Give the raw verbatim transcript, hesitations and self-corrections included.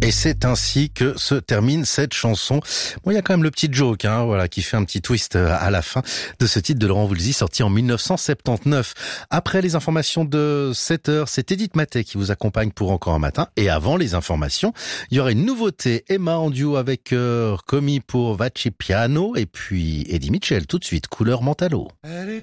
Et c'est ainsi que se termine cette chanson. Bon, il y a quand même le petit joke, hein, voilà, qui fait un petit twist à la fin de ce titre de Laurent Voulzy, sorti en mille neuf cent soixante-dix-neuf. Après les informations de sept heures, c'est Edith Matet qui vous accompagne pour Encore un matin. Et avant les informations, il y aura une nouveauté. Emma en duo avec euh, Comi pour Vaci Piano et puis Eddie Mitchell tout de suite, couleur Mentalo.